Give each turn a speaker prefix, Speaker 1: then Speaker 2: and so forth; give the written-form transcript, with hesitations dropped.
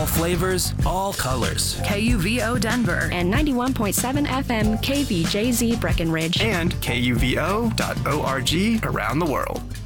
Speaker 1: All flavors, all colors.
Speaker 2: KUVO Denver
Speaker 3: and 91.7 FM KVJZ Breckenridge
Speaker 4: and KUVO.org around the world.